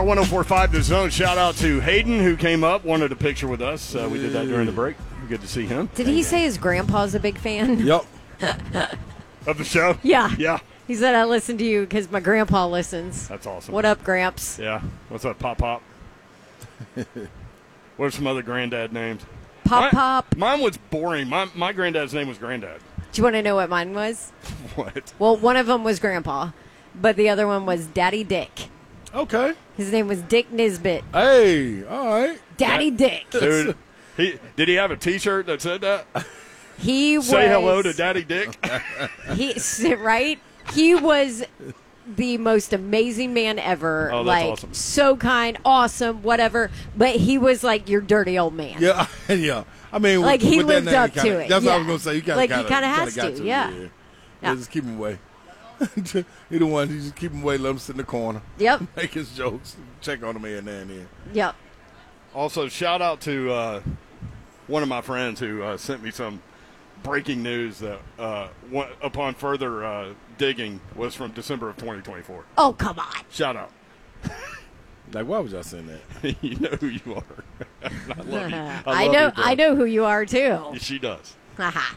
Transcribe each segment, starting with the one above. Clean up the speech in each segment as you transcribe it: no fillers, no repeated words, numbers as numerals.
1045 The Zone. Shout out to Hayden, who came up, wanted a picture with us. We did that during the break. Good to see him. Did he say his grandpa's a big fan? Yep. Of the show? Yeah. Yeah. He said, I listen to you because my grandpa listens. That's awesome. What up, Gramps? Yeah. What's up, Pop Pop? What are some other granddad names? Pop. Mine was boring. My granddad's name was Granddad. Do you want to know what mine was? What? Well, one of them was Grandpa, but the other one was Daddy Dick. Okay. His name was Dick Nisbet. Hey, all right. Daddy Dick. Dude, did he have a T-shirt that said that? He was. Say hello to Daddy Dick. Right? He was the most amazing man ever. Oh, that's like, awesome. so kind, awesome, whatever. But he was like your dirty old man. Yeah, yeah. I mean, like with he that lived name, up kinda, to it. That's yeah. what I was gonna say. You like he kind of has to. Yeah. Yeah. Just keep him away. He the one. You just keep him away. Let him sit in the corner. Yep. Make his jokes. Check on him here and there and then. Yep. Also, shout out to one of my friends who sent me some breaking news that, upon further digging, was from December of 2024. Oh, come on. Shout out. Like, why was y'all saying that? You know who you are. I love you. I love know. you, bro. I know who you are too. She does. Haha.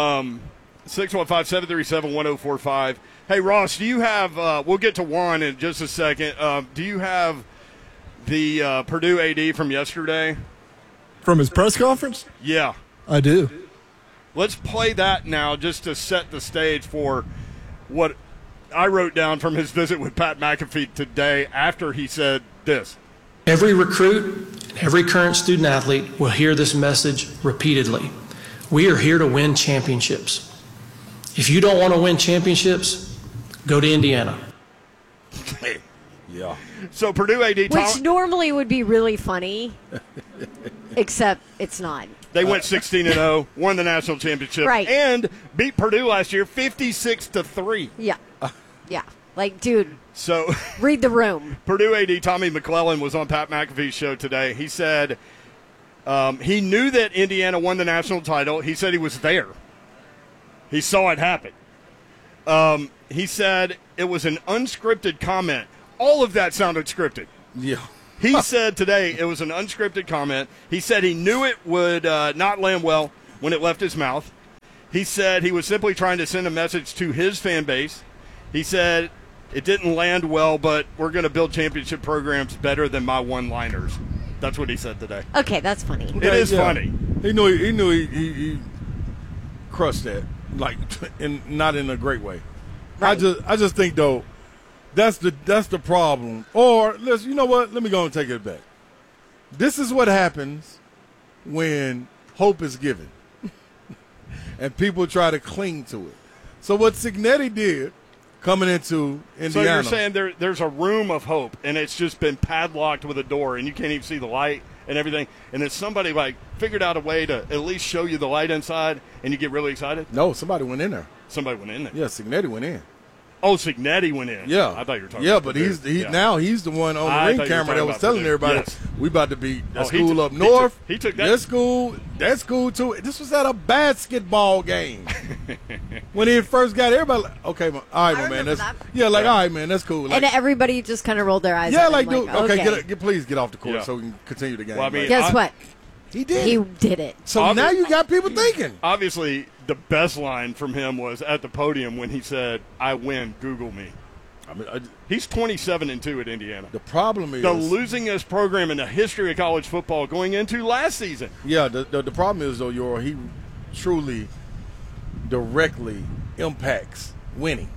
615-737-1045. Hey, Ross, do you have we'll get to Juan in just a second. Do you have the Purdue AD from yesterday? From his press conference? Yeah. I do. Let's play that now just to set the stage for what I wrote down from his visit with Pat McAfee today after he said this. Every recruit, every current student athlete will hear this message repeatedly. We are here to win championships. If you don't want to win championships, go to Indiana. Yeah. So Purdue AD, Which normally would be really funny, except it's not. they went 16-0, won the national championship, Right. and beat Purdue last year 56-3. Yeah. Yeah. Like, dude, So read the room. Purdue AD Tommy McClellan was on Pat McAfee's show today. He said he knew that Indiana won the national title. He said he was there. He saw it happen. He said it was an unscripted comment. All of that sounded scripted. Yeah. He said today it was an unscripted comment. He said he knew it would not land well when it left his mouth. He said he was simply trying to send a message to his fan base. He said it didn't land well, but we're going to build championship programs better than my one-liners. That's what he said today. Okay, that's funny. It is funny. He knew he crushed that, like, not in a great way. Right. I just think though, that's the problem. Or you know what? Let me go and take it back. This is what happens when hope is given, and people try to cling to it. So what Cignetti did coming into Indiana. So you're saying there's a room of hope, and it's just been padlocked with a door, and you can't even see the light and everything, and then somebody like figured out a way to at least show you the light inside, and you get really excited? No, somebody went in there. Somebody went in there. Yeah, Cignetti went in. Oh, Cignetti went in. Yeah, I thought you were talking. Yeah, about but Purdue. now he's the one on I the ring thought you were camera that talking was about telling Purdue. everybody Yes. we about to be Oh, school up north. He took that. That school too. This was at a basketball game when he first got everybody. Like, okay, all right, my man. That's that. all right, man. That's cool. Like, And everybody just kind of rolled their eyes yeah, at like, him, dude. Okay, okay. please get off the court Yeah. so we can continue the game. Well, I mean, Like, Guess what? he did. He it. did it. So Obvi- now you got people thinking. Obviously, the best line from him was at the podium when he said, "I win. Google me." I mean, He's 27-2 at Indiana. the problem is The losingest program in the history of college football going into last season. Yeah, the problem is though, he truly directly impacts winning.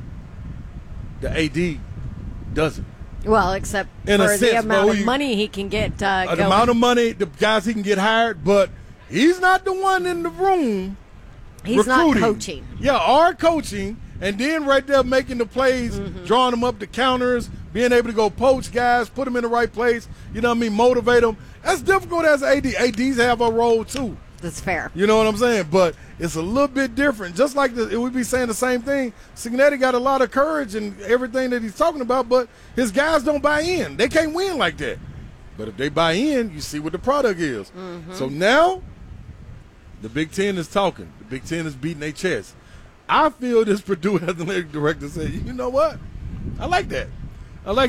The AD doesn't. Well, except In a for sense, the amount but of money he can get The going. amount of money, the guys he can get hired, but he's not the one in the room. He's not recruiting. coaching. Yeah, or coaching, and then right there making the plays, drawing them up the counters, being able to go poach guys, put them in the right place. You know what I mean? Motivate them. That's difficult as an AD. ADs have a role too. That's fair. You know what I'm saying? But it's a little bit different. Just like it would be saying the same thing. Cignetti got a lot of courage and everything that he's talking about, but his guys don't buy in. They can't win like that. But if they buy in, you see what the product is. So now the Big Ten is talking. The Big Ten is beating their chest. I feel this Purdue athletic director said, you know what? I like that. I like that.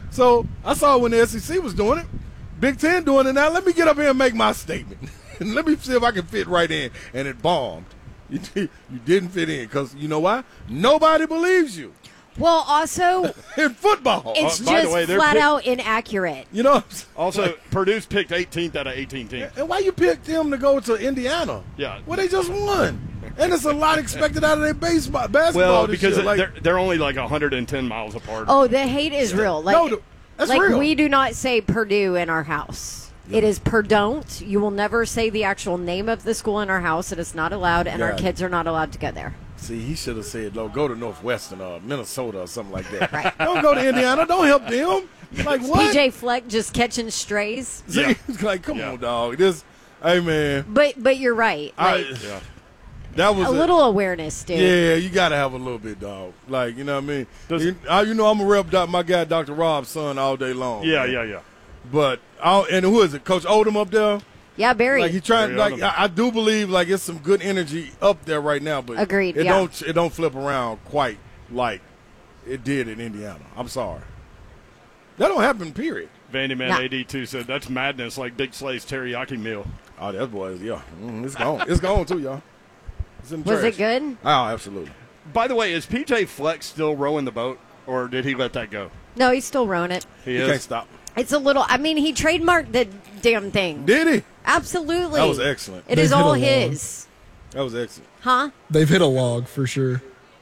So I saw when the SEC was doing it, Big Ten doing it now. Let me get up here and make my statement. And let me see if I can fit right in. And it bombed. You didn't fit in because you know why? Nobody believes you Well, also, in football. it's by the just way, they're flat pick- out inaccurate. You know. Also, Purdue's picked 18th out of 18 teams. And why you picked them to go to Indiana? Yeah. Well, they just won. And it's a lot expected out of their basketball Well, this because year. Like, they're only like 110 miles apart. Oh, the hate is real. Like, No, that's like real. we do not say Purdue in our house. It is Purdon't. You will never say the actual name of the school in our house. It is not allowed, and our Yeah. kids are not allowed to go there. See, he should have said, no, go to Northwestern or Minnesota or something like that. Right. Don't go to Indiana. Don't help them. Like, what? PJ Fleck just catching strays. See, Yeah. it's like, come Yeah. on, dog. Hey, man. But you're right. Like, Yeah. That was a little awareness, dude. Yeah, you got to have a little bit, dog. Like, you know what I mean? Does- You know, I'm a rep my guy, Dr. Rob's son, all day long. Yeah, man. yeah. But, and who is it? Coach Odom up there? Yeah, Barry. Like, he trying, Barry like, Odom. I do believe, like, it's some good energy up there right now. But Agreed, It yeah. don't flip around quite like it did in Indiana. I'm sorry. That don't happen, period. Vandyman Nah. AD2 said that's madness like Big Slay's teriyaki meal. Oh, that boy, yeah. It's gone. It's gone, too, y'all. It's in the Was trash. it good? Oh, absolutely. By the way, is PJ Fleck still rowing the boat, or did he let that go? No, he's still rowing it. He You is. can't stop. It's a little. I mean, he trademarked the damn thing. Did he? Absolutely. That was excellent. It They've is hit all a log. his. That was excellent. Huh? They've hit a log for sure.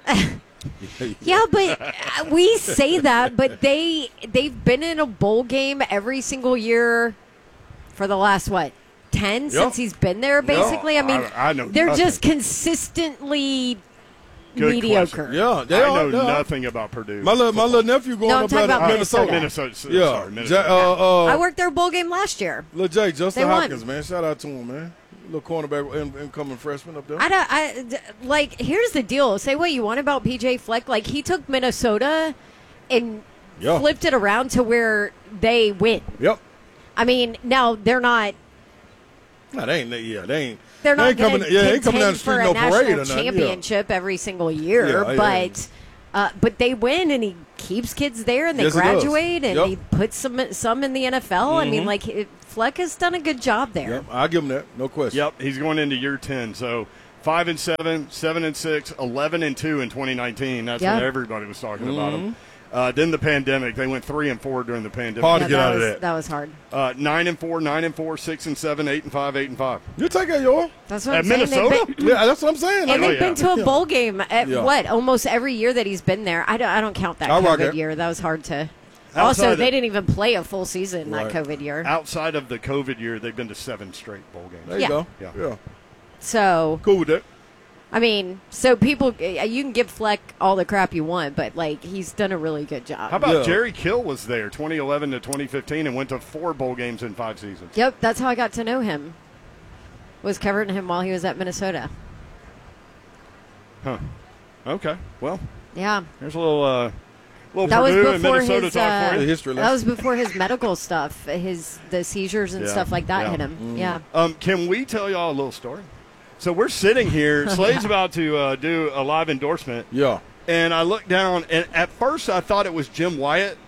Yeah, but we say that, but they've been in a bowl game every single year for the last 10 since he's been there. Basically, I mean, I know they're nothing. just consistently Good mediocre. question. Yeah, they I are. know nothing about Purdue. My little nephew going No, I'm up talking at about Minnesota. Minnesota. Minnesota. Yeah, Sorry, Minnesota. I worked their bowl game last year. Little Jay, Justin They won. Hopkins, man. Shout out to him, man. Little cornerback, incoming freshman up there. Like, here's the deal. Say what you want about PJ Fleck. Like, he took Minnesota and Yeah. flipped it around to where they win. Yep. I mean, now they're not. No, they ain't. Yeah, they ain't. They're they not ain't coming. going to Yeah, they ain't coming down the for street a no national parade or nothing. championship every single year, Yeah, yeah. but they win, and he keeps kids there, and they Yes, he does. graduate, and Yep. he puts some in the NFL. I mean, like, Fleck has done a good job there. Yep, I'll give him that. No question. Yep, he's going into year 10. So 5-7, 7-6, 11-2 in 2019. That's Yeah. when everybody was talking about him. Then the pandemic. They went 3-4 during the pandemic. Hard to Yeah, get out that of was, that. That was hard. 9-4, 9-4, 6-7, 8-5, 8-5. You take it, y'all. That's what At I'm saying. Minnesota? They've been, Yeah, that's what I'm saying. and Oh, they've yeah. been to a bowl game at Yeah. almost every year that he's been there. I don't count that I'll rock COVID it. year. That was hard to. Outside Also, of- they didn't even play a full season Right. that COVID year. Outside of the COVID year, they've been to 7 straight bowl games. There you Yeah. go. Yeah. Yeah. So Cool with that. I mean, so people, you can give Fleck all the crap you want, but like he's done a really good job. How about Yeah. Jerry Kill was there 2011 to 2015 and went to 4 bowl games in 5 seasons. Yep, that's how I got to know him. Was covering him while he was at Minnesota. Huh. Okay. Well, Yeah, here's a little that was Purdue and before Minnesota his. talk for you. history That lesson. was before his medical stuff, the seizures and Yeah, stuff like that yeah. hit him. Yeah. Can we tell y'all a little story? So we're sitting here. Slade's about to do a live endorsement, Yeah. and I looked down, and at first I thought it was Jim Wyatt,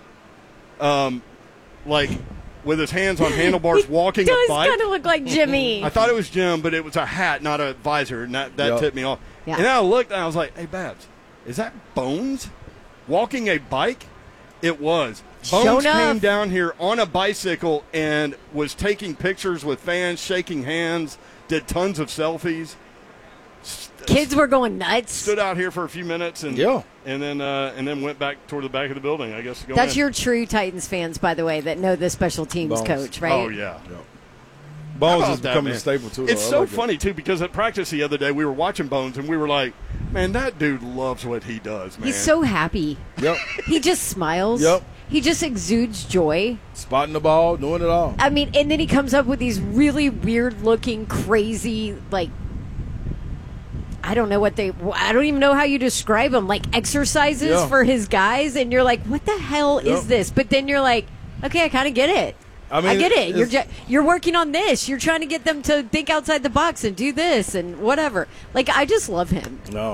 like with his hands on handlebars walking a Does bike. kind of look like Jimmy. I thought it was Jim, but it was a hat, not a visor, and that Yeah. tipped me off. Yeah. And then I looked, and I was like, "Hey, Babs, is that Bones walking a bike?" It was. Show Bones enough. came down here on a bicycle and was taking pictures with fans, shaking hands, did tons of selfies. Kids were going nuts. Stood out here for a few minutes and Yeah. and then went back toward the back of the building. I guess. to go That's in. your true Titans fans, by the way, that know the special teams Bones. coach, right? Oh yeah. Bones How is about that, becoming man? a staple too. It's though. I so like it. funny too because at practice the other day we were watching Bones and we were like, "Man, that dude loves what he does, man." He's so happy. Yep. He just smiles. Yep. He just exudes joy. Spotting the ball, doing it all. I mean, and then he comes up with these really weird looking, crazy, like, I don't even know how you describe them, like exercises Yeah. for his guys. And you're like, what the hell Yep. is this? But then you're like, okay, I kind of get it. I mean, I get it. it's- You're working on this. You're trying to get them to think outside the box and do this and whatever. Like, I just love him. No.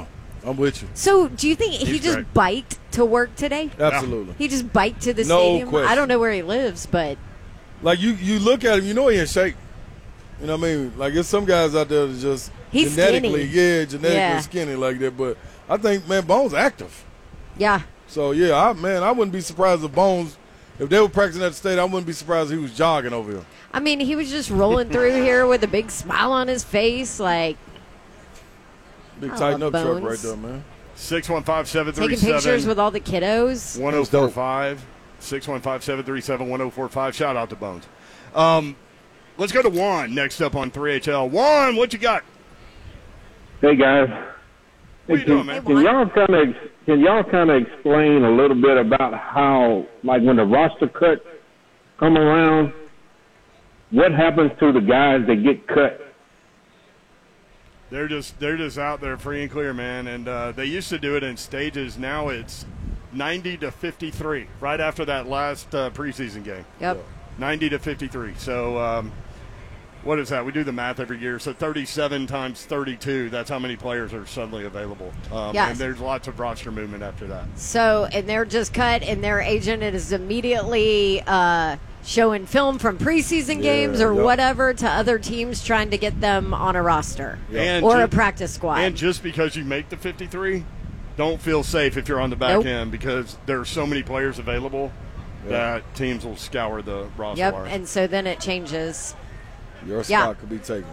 I'm with you. So, do you think he He's just great. biked to work today? Absolutely. He just biked to the No stadium? question. I don't know where he lives, but Like, you look at him, you know he in shape. You know what I mean? Like, there's some guys out there that just He's genetically, skinny. genetically Yeah. skinny like that. But I think, man, Bones active. yeah. So, yeah, I wouldn't be surprised if Bones, if they were practicing at the stadium, I wouldn't be surprised if he was jogging over here. I mean, he was just rolling through here with a big smile on his face, like Big I tighten up love truck Bones. right there, man. 615-737. taking pictures with all the kiddos. 1045. 615-737-1045. Shout out to Bones. Let's go to Juan next up on 3HL. Juan, what you got? Hey guys, What you doing, man? can y'all kind of explain a little bit about how, like, when the roster cuts come around, what happens to the guys that get cut? They're just out there free and clear, man. And they used to do it in stages. Now it's 90 to 53. Right after that last preseason game, Yep. 90 to 53. So what is that? We do the math every year. So 37 times 32. That's how many players are suddenly available. Yes. And there's lots of roster movement after that. So, and they're just cut, and their agent is immediately showing film from preseason games or yep. whatever to other teams trying to get them on a roster And or ju- a practice squad. And just because you make the 53, don't feel safe if you're on the back Nope. end because there are so many players available that teams will scour the roster. Yep, wire. and so then it changes. Your Yeah. spot could be taken.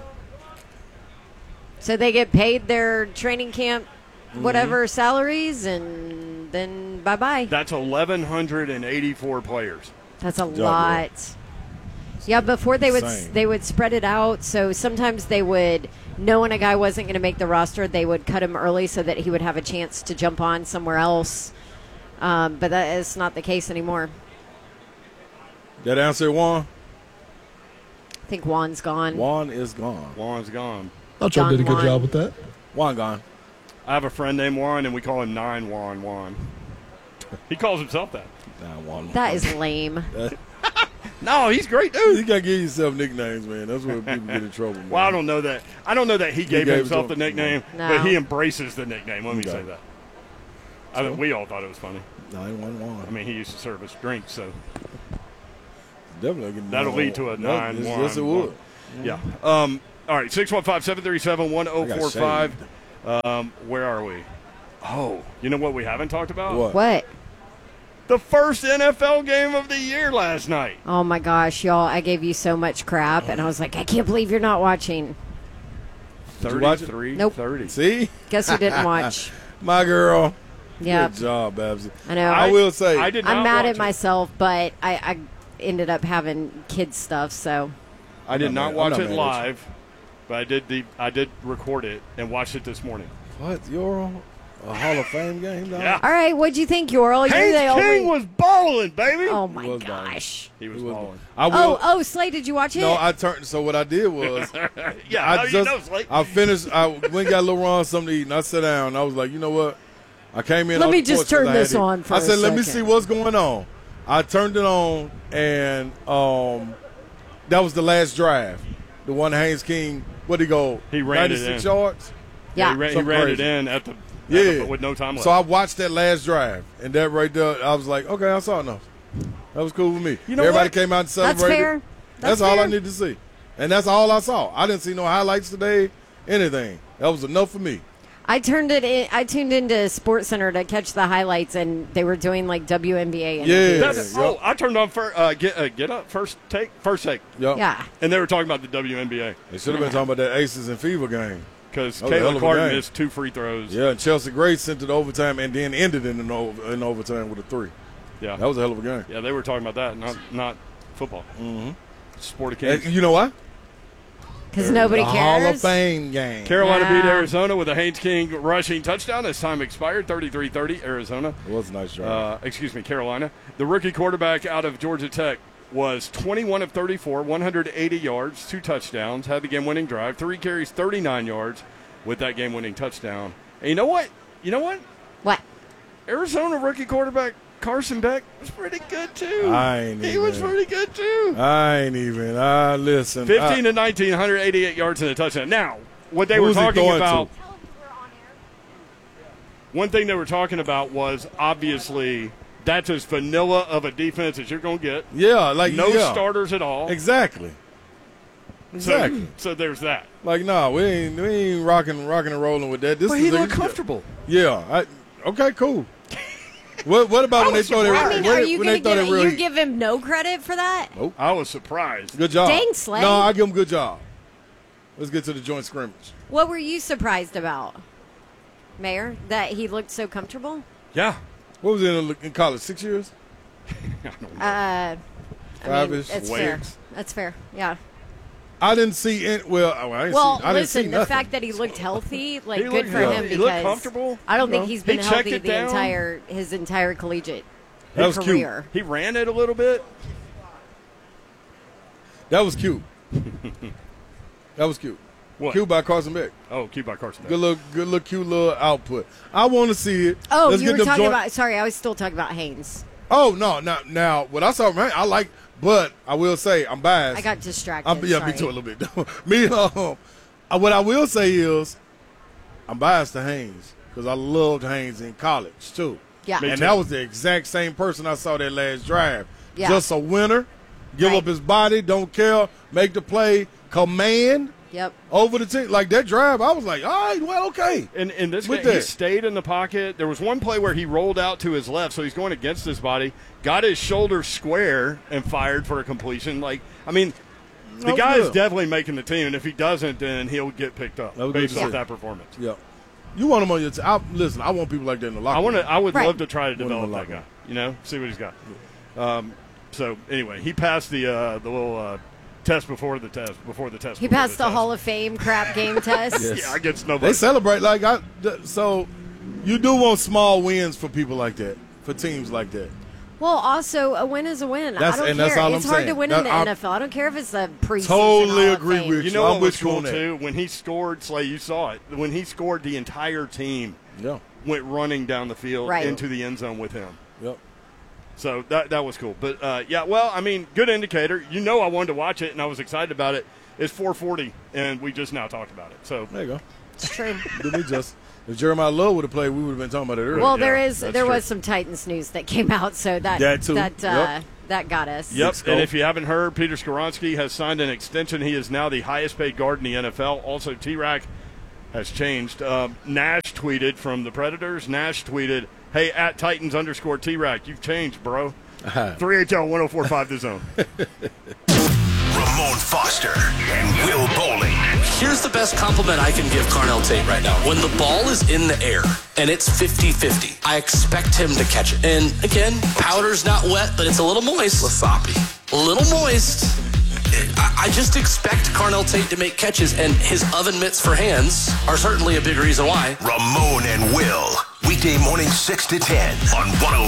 So they get paid their training camp, Mm-hmm. whatever salaries, and then bye-bye. That's 1,184 players. That's a Job, lot. Yeah, before they Insane. would spread it out. So sometimes they would, knowing a guy wasn't going to make the roster, they would cut him early so that he would have a chance to jump on somewhere else. But that is not the case anymore. That answer, Juan? I think Juan's gone. Juan is gone. Juan's gone. Thought y'all John did a good Juan. job with that. Juan gone. I have a friend named Juan, and we call him 9 Juan Juan. He calls himself that. Nah, Juan. That is lame. No, he's great, You dude. gotta give yourself nicknames, man. That's where people get in trouble, man. Well, I don't know that. I don't know that he gave gave it himself to the him. nickname, No. but he embraces the nickname. Let me Okay. say that. I mean, we all thought it was funny. 911. I mean, he used to serve us drinks, so Definitely. Getting that'll lead to a 9 Yes, it would. yeah. All right, 615-737-1045. Where are we? Oh, you know what we haven't talked about? What? What? The first NFL game of the year last night. Oh my gosh, y'all! I gave you so much crap, and I was like, I can't believe you're not watching. Did you watch it? 33-30. Nope. See? Guess who didn't watch? My girl. Yeah, Good job, Babsy. I know. I will say. I did not I'm mad watch at it. myself, but I ended up having kids stuff, so I did I'm not not watch mad it at you. live, but I did record it and watched it this morning. What? You're a Hall of Fame game, dog? Yeah. all right. What'd you think, Yoral? You're Haynes the King only. was balling, baby. Oh my was gosh! He was It was- balling. I will. Oh, Slay, did you watch it? No, I turned. So what I did was, Yeah, I how just, you know, Slate? I finished. I went and got a little Ron something to eat, and I sat down. And I was like, you know what? I came in. Let off me the just porch 'cause turn I had this it. on for I a said, let me second. see what's going on. I turned it on, and that was the last drive. The one Haynes King. What did he go? He ran it 96 in. yards. Yeah. he ran Something it crazy. in at the Yeah, with no time left. So I watched that last drive, and that right there, I was like, okay, I saw enough. That was cool with me. You know Everybody what? came out and That's celebrated. fair. That's all fair. I needed to see, and that's all I saw. I didn't see no highlights today, anything. That was enough for me. I tuned into Sports Center to catch the highlights, and they were doing like WNBA interviews. That's, Yep. I turned on get up first take. Yep. Yeah. And they were talking about the WNBA They should have been talking about that Aces and Fever game. because That was a hell Caitlin of a Clark game. missed 2 free throws. Yeah, and Chelsea Gray sent it to overtime and then ended in overtime with a 3. Yeah. That was a hell of a game. Yeah, they were talking about that, not football. Mm-hmm. Sport of And Kings. you know what? Because nobody the cares. Hall of Fame game. Carolina beat Yeah. Arizona with a Haynes King rushing touchdown as time expired, 33-30, Arizona. It was a nice drive. Carolina. The rookie quarterback out of Georgia Tech was 21 of 34, 180 yards, 2 touchdowns, had the game-winning drive, 3 carries, 39 yards with that game-winning touchdown. And you know what? What? Arizona rookie quarterback Carson Beck was pretty good, too. He was even. pretty good, too. I ain't even. Listen. 15 to 19, 188 yards and a touchdown. Now, what they were Who's he talking throwing about. to? one thing they were talking about was obviously that's as vanilla of a defense as you're going to get. Yeah, like no starters at all. Exactly. So there's that. Like, no, we ain't rocking and rolling with that. But he looked comfortable. Yeah. Okay, cool. What about when they throw their? I mean, are you going to give him no credit for that? Nope. I was surprised. Good job. Dang, Slay. No, I give him good job. Let's get to the joint scrimmage. What were you surprised about, Mayor? That he looked so comfortable? Yeah. What was he in college? 6 years? I don't know. 5-ish. It's fair. That's fair. Yeah. I didn't see it. I didn't see the nothing. fact that he looked healthy, like, He good looked for good. him He because looked comfortable. I don't think he's been He checked healthy it down. his entire collegiate That was career. He ran it a little bit. That was cute. That was cute. What? Cute by Carson Beck. Oh, cute by Carson Beck. Good little, cute little output. I want to see it. Oh, Let's you get were them talking joint- about – sorry, I was still talking about Haynes. Oh, no. Now, what I saw, man, I like – but I will say I'm biased. I got distracted. Yeah, sorry. me too a little bit. What I will say is I'm biased to Haynes because I loved Haynes in college too. Yeah. Me And too. that was the exact same person I saw that last drive. Yeah. Just a winner, give Right. up his body, don't care, make the play, command Yep. over the team. Like that drive, I was like, all right, well, okay. And in this With game, he that. stayed in the pocket. There was one play where he rolled out to his left, so he's going against his body, got his shoulder square, and fired for a completion. Like, I mean, the That was guy is good. definitely making the team, and if he doesn't, then he'll get picked up That was good based to off see. that performance. Yeah. You want him on your team. Listen, I want people like that in the locker room. I would Right. love to try to One of develop them that locker guy. See what he's got. So anyway, he passed the little test before the test. He passed the Hall of Fame crap game test. Yes. Yeah, against nobody. They celebrate like so. You do want small wins for people like that, for teams like that. Well, also, a win is a win. That's- I don't and care. that's all It's I'm hard saying. to win in the I'm- NFL. I don't care if it's a preseason Totally Hall of agree Fame. with You know I'm what was with you cool on that. too? When he scored, Slay, you saw it. When he scored, the entire team Yeah. went running down the field Right. into the end zone with him. Yep. So that was cool. But, yeah, well, I mean, good indicator. You know I wanted to watch it, and I was excited about it. It's 4:40, and we just now talked about it. So There you go. It's true. Do me just. If Jeremiah Love would have played, we would have been talking about it earlier. Well, Yeah, there that's was some Titans news that came out, so that too. Yep. that got us. Yep, Scope. and if you haven't heard, Peter Skoronski has signed an extension. He is now the highest-paid guard in the NFL. Also, T-Rack has changed. Nash tweeted from the Predators. Nash tweeted, hey, at Titans_T-Rack, you've changed, bro. 3HL 104.5 The Zone. Ramon Foster and Will Bowling. Here's the best compliment I can give Carnell Tate right now. When the ball is in the air and it's 50-50, I expect him to catch it. And again, powder's not wet, but it's a little moist. Wasabi. A little moist. I just expect Carnell Tate to make catches, and his oven mitts for hands are certainly a big reason why. Ramon and Will. Weekday morning 6 to 10 on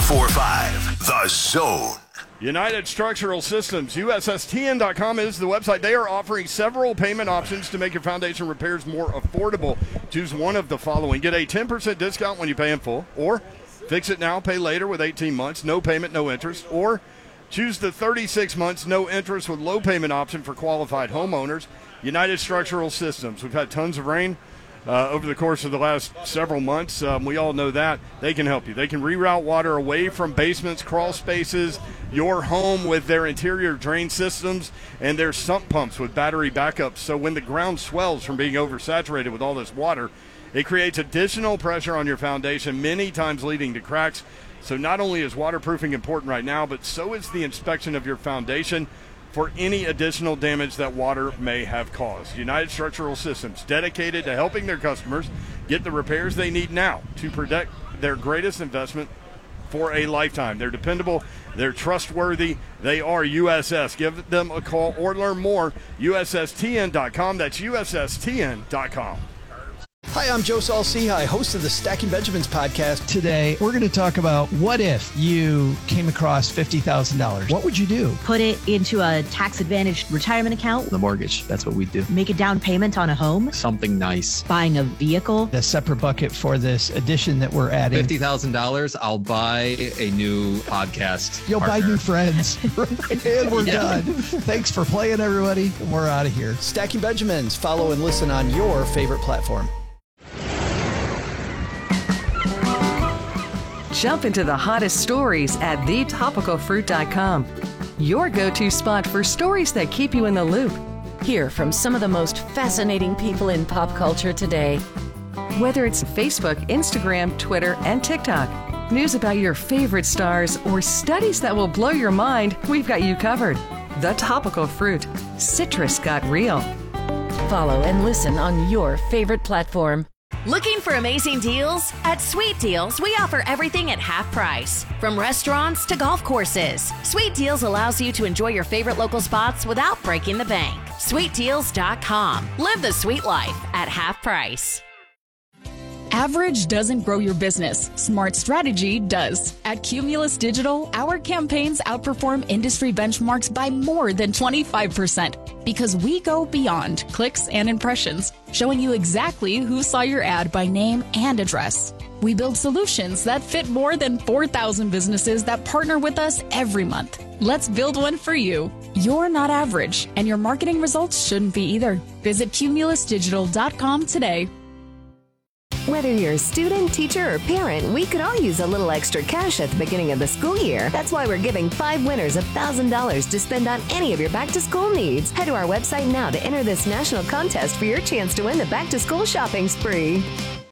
104.5 The Zone. United Structural Systems, USSTN.com is the website. They are offering several payment options to make your foundation repairs more affordable. Choose one of the following. Get a 10% discount when you pay in full, or fix it now, pay later with 18 months, no payment, no interest, or choose the 36 months, no interest with low payment option for qualified homeowners. United Structural Systems. We've had tons of rain over the course of the last several months. We all know that. They can help you. They can reroute water away from basements, crawl spaces, your home with their interior drain systems and their sump pumps with battery backups. So when the ground swells from being oversaturated with all this water, it creates additional pressure on your foundation, many times leading to cracks. So not only is waterproofing important right now, but so is the inspection of your foundation for any additional damage that water may have caused. United Structural Systems, dedicated to helping their customers get the repairs they need now to protect their greatest investment for a lifetime. They're dependable, they're trustworthy, they are USS. Give them a call or learn more, USSTN.com. That's USSTN.com. Hi, I'm Joe Saul-Sehy, host of the Stacking Benjamins podcast. Today, we're going to talk about what if you came across $50,000? What would you do? Put it into a tax-advantaged retirement account. The mortgage, that's what we do. Make a down payment on a home. Something nice. Buying a vehicle. A separate bucket for this addition that we're adding. $50,000, I'll buy a new podcast. You'll partner. buy new friends. And we're done. Thanks for playing, everybody. We're out of here. Stacking Benjamins. Follow and listen on your favorite platform. Jump into the hottest stories at thetopicalfruit.com. Your go-to spot for stories that keep you in the loop. Hear from some of the most fascinating people in pop culture today. Whether it's Facebook, Instagram, Twitter, and TikTok, news about your favorite stars, or studies that will blow your mind, we've got you covered. The Topical Fruit. Citrus got real. Follow and listen on your favorite platform. Looking for amazing deals? At Sweet Deals, we offer everything at half price. From restaurants to golf courses, Sweet Deals allows you to enjoy your favorite local spots without breaking the bank. SweetDeals.com. Live the sweet life at half price. Average doesn't grow your business. Smart strategy does. At Cumulus Digital, our campaigns outperform industry benchmarks by more than 25% because we go beyond clicks and impressions, showing you exactly who saw your ad by name and address. We build solutions that fit more than 4,000 businesses that partner with us every month. Let's build one for you. You're not average, and your marketing results shouldn't be either. Visit cumulusdigital.com today. Whether you're a student, teacher, or parent, we could all use a little extra cash at the beginning of the school year. That's why we're giving 5 winners $1,000 to spend on any of your back-to-school needs. Head to our website now to enter this national contest for your chance to win the back-to-school shopping spree.